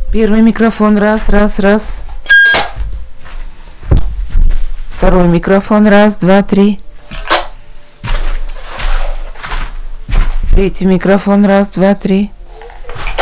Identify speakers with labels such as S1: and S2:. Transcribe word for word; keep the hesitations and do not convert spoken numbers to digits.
S1: Первый микрофон, раз, раз, раз. Второй микрофон, раз, два, три. Третий микрофон, раз, два, три.